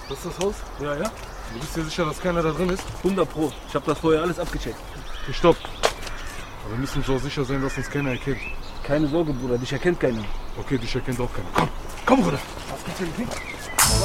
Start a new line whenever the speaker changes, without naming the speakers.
Das ist das Haus?
Ja, ja.
Du bist dir sicher, dass keiner da drin ist?
100 Pro. Ich habe das vorher alles abgecheckt.
Okay, stopp. Aber wir müssen uns auch sicher sein, dass uns keiner erkennt.
Keine Sorge, Bruder. Dich erkennt keiner.
Okay, dich erkennt auch keiner. Komm, Bruder.
Was gibt's denn?